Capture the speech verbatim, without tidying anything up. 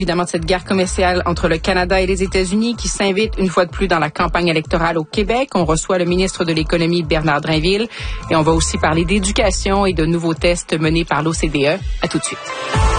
Évidemment, de cette guerre commerciale entre le Canada et les États-Unis qui s'invite une fois de plus dans la campagne électorale au Québec. On reçoit le ministre de l'Économie, Bernard Drinville, et on va aussi parler d'éducation et de nouveaux tests menés par l'O C D E. À tout de suite.